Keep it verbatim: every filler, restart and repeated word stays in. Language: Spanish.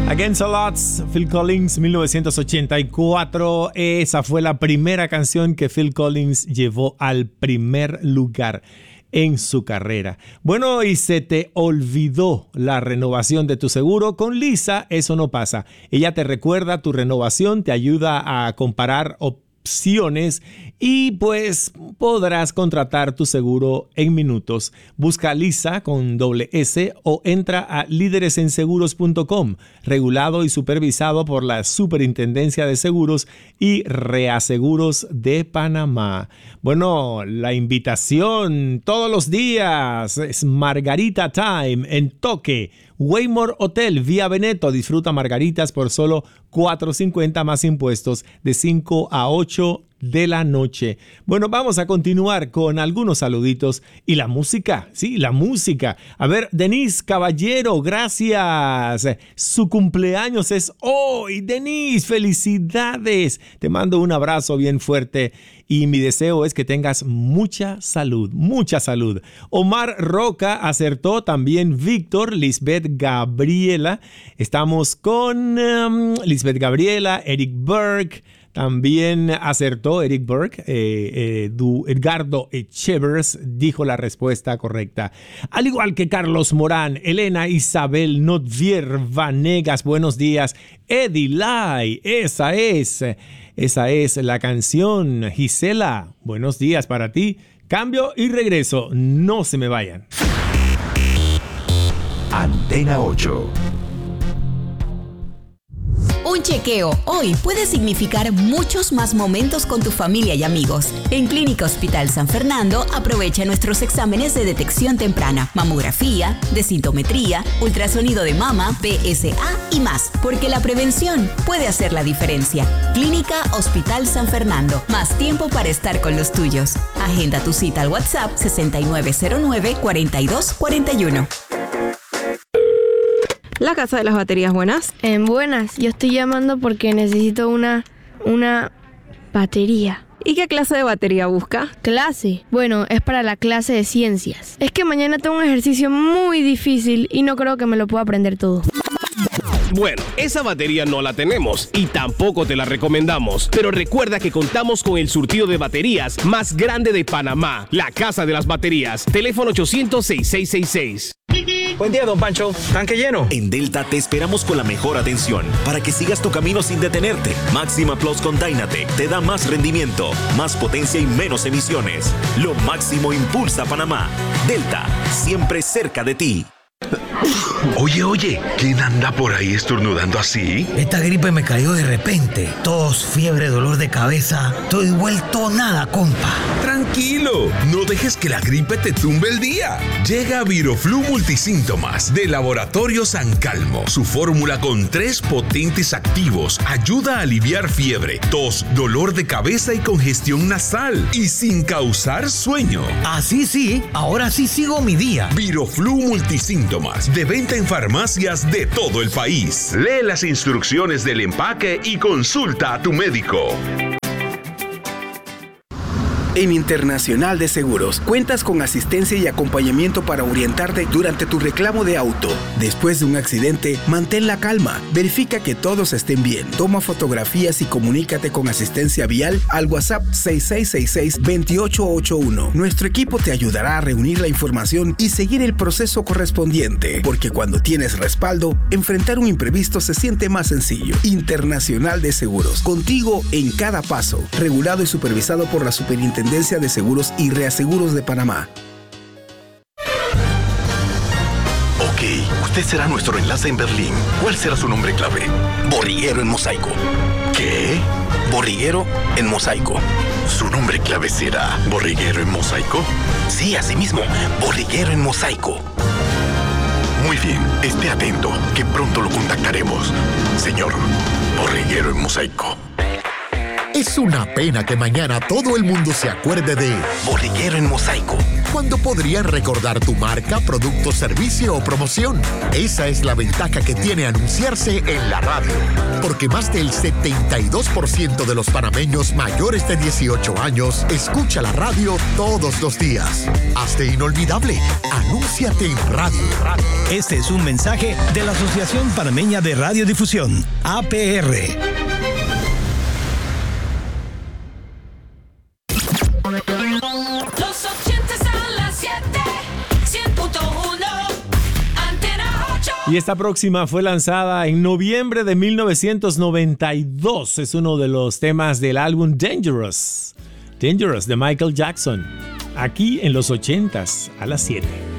Against All Odds, Phil Collins, mil novecientos ochenta y cuatro. Esa fue la primera canción que Phil Collins llevó al primer lugar en su carrera. Bueno, y se te olvidó la renovación de tu seguro. Con Lisa eso no pasa. Ella te recuerda tu renovación, te ayuda a comparar opciones y pues podrás contratar tu seguro en minutos. Busca Lisa con doble S o entra a líderes en seguros punto com, regulado y supervisado por la Superintendencia de Seguros y Reaseguros de Panamá. Bueno, la invitación todos los días es Margarita Time en Toque, Waymore Hotel, Vía Veneto. Disfruta margaritas por solo cuatro cincuenta más impuestos de cinco a ocho de la noche. Bueno, vamos a continuar con algunos saluditos y la música. Sí, la música. A ver, Denise Caballero, gracias. Su cumpleaños es hoy. Denise, felicidades. Te mando un abrazo bien fuerte y mi deseo es que tengas mucha salud, mucha salud. Omar Roca acertó, también Víctor, Lisbeth Gabriela. Estamos con um, Lisbeth Gabriela, Eric Burke. También acertó Eric Burke. Eh, eh, du, Edgardo Echevers dijo la respuesta correcta. Al igual que Carlos Morán, Elena Isabel Notvier Vanegas, buenos días. Eddie Lai, esa es, esa es la canción. Gisela, buenos días para ti. Cambio y regreso, no se me vayan. Antena ocho. Un chequeo hoy puede significar muchos más momentos con tu familia y amigos. En Clínica Hospital San Fernando aprovecha nuestros exámenes de detección temprana, mamografía, densitometría, ultrasonido de mama, P S A y más, porque la prevención puede hacer la diferencia. Clínica Hospital San Fernando, más tiempo para estar con los tuyos. Agenda tu cita al WhatsApp sesenta y nueve cero nueve, cuarenta y dos cuarenta y uno. La Casa de las Baterías, buenas. En buenas, yo estoy llamando porque necesito una, una batería. ¿Y qué clase de batería busca? ¿Clase? Bueno, es para la clase de ciencias. Es que mañana tengo un ejercicio muy difícil y no creo que me lo pueda aprender todo. Bueno, esa batería no la tenemos y tampoco te la recomendamos. Pero recuerda que contamos con el surtido de baterías más grande de Panamá. La Casa de las Baterías. Teléfono ochocientos, sesenta y seis sesenta y seis. Buen día, don Pancho. ¿Tanque lleno? En Delta te esperamos con la mejor atención para que sigas tu camino sin detenerte. Máxima Plus con Dynatec te da más rendimiento, más potencia y menos emisiones. Lo máximo impulsa Panamá. Delta, siempre cerca de ti. Oye, oye, ¿quién anda por ahí estornudando así? Esta gripe me cayó de repente. Tos, fiebre, dolor de cabeza. Estoy vuelto nada, compa. Tranquilo, no dejes que la gripe te tumbe el día. Llega Viroflu Multisíntomas de Laboratorio San Calmo. Su fórmula con tres potentes activos ayuda a aliviar fiebre, tos, dolor de cabeza y congestión nasal. Y sin causar sueño. Así sí, ahora sí sigo mi día. Viroflu Multisíntomas, de venta en farmacias de todo el país. Lee las instrucciones del empaque y consulta a tu médico. En Internacional de Seguros, cuentas con asistencia y acompañamiento para orientarte durante tu reclamo de auto. Después de un accidente, mantén la calma, verifica que todos estén bien, toma fotografías y comunícate con asistencia vial al WhatsApp seis seis seis seis, dos ocho ocho uno. Nuestro equipo te ayudará a reunir la información y seguir el proceso correspondiente, porque cuando tienes respaldo, enfrentar un imprevisto se siente más sencillo. Internacional de Seguros, contigo en cada paso, regulado y supervisado por la Superintendencia de Seguros y Reaseguros de Panamá. Ok, usted será nuestro enlace en Berlín. ¿Cuál será su nombre clave? Borriguero en mosaico. ¿Qué? Borriguero en mosaico. ¿Su nombre clave será Borriguero en mosaico? Sí, así mismo, Borriguero en mosaico. Muy bien, esté atento, que pronto lo contactaremos. Señor, Borriguero en mosaico. Es una pena que mañana todo el mundo se acuerde de Borriguero en Mosaico, cuando podrían recordar tu marca, producto, servicio o promoción. Esa es la ventaja que tiene anunciarse en la radio, porque más del setenta y dos por ciento de los panameños mayores de dieciocho años escucha la radio todos los días. Hazte inolvidable. Anúnciate en radio. Este es un mensaje de la Asociación Panameña de Radiodifusión, A P R. Los ochentas a las siete, cien punto uno, Antena ocho. Y esta próxima fue lanzada en noviembre de mil novecientos noventa y dos. Es uno de los temas del álbum Dangerous. Dangerous de Michael Jackson. Aquí en los ochentas a las siete.